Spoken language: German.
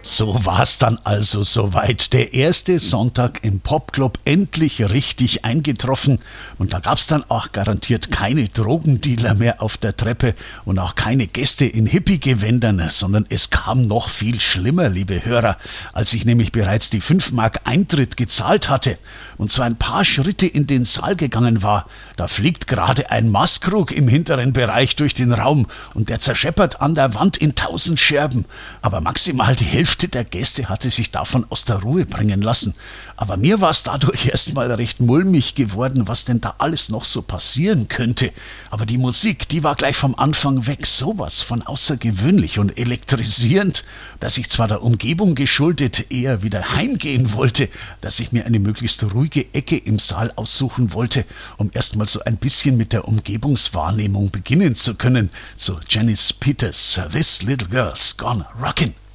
So war's dann also soweit. Der erste Sonntag im Popclub endlich richtig eingetroffen. Und da gab's dann auch garantiert keine Drogendealer mehr auf der Treppe und auch keine Gäste in Hippie-Gewändern, sondern es kam noch viel schlimmer, liebe Hörer, als ich nämlich bereits die 5 Mark Eintritt gezahlt hatte und so ein paar Schritte in den Saal gegangen war. Da fliegt gerade ein Maßkrug im hinteren Bereich durch den Raum und der zerscheppert an der Wand in 1000 Scherben. Aber maximal die Hälfte der Gäste hatte sich davon aus der Ruhe bringen lassen. Aber mir war es dadurch erstmal recht mulmig geworden, was denn da alles noch so passieren könnte. Aber die Musik, die war gleich vom Anfang weg sowas von außergewöhnlich und elektrisierend, dass ich zwar der Umgebung geschuldet eher wieder heimgehen wollte, dass ich mir eine möglichst ruhige Ecke im Saal aussuchen wollte, um erstmal so ein bisschen mit der Umgebungswahrnehmung beginnen zu können. So Janice Peters, This Little Girl's Gonna Rockin'.